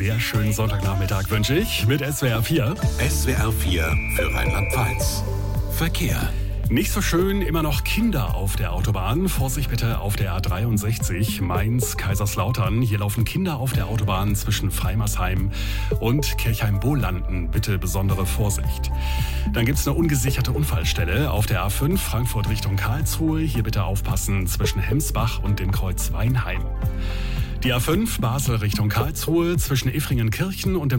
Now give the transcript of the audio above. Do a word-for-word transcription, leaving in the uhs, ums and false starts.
sehr schönen Sonntagnachmittag wünsche ich mit S W R vier. S W R vier für Rheinland-Pfalz. Verkehr. Nicht so schön, immer noch Kinder auf der Autobahn. Vorsicht bitte auf der A dreiundsechzig, Mainz-Kaiserslautern. Hier laufen Kinder auf der Autobahn zwischen Freimersheim und Kirchheim-Bohlanden. Bitte besondere Vorsicht. Dann gibt es eine ungesicherte Unfallstelle auf der A fünf, Frankfurt Richtung Karlsruhe. Hier bitte aufpassen zwischen Hemsbach und dem Kreuz Weinheim. Die A fünf, Basel Richtung Karlsruhe, zwischen Effringenkirchen und dem